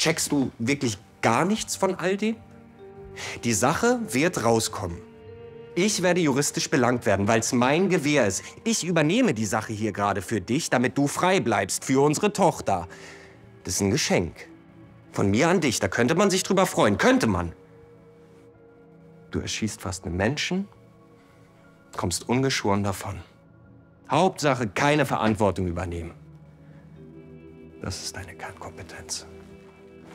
Checkst du wirklich gar nichts von all dem? Die Sache wird rauskommen. Ich werde juristisch belangt werden, weil es mein Gewehr ist. Ich übernehme die Sache hier gerade für dich, damit du frei bleibst, für unsere Tochter. Das ist ein Geschenk. Von mir an dich, da könnte man sich drüber freuen. Könnte man. Du erschießt fast einen Menschen, kommst ungeschoren davon. Hauptsache keine Verantwortung übernehmen. Das ist deine Kernkompetenz.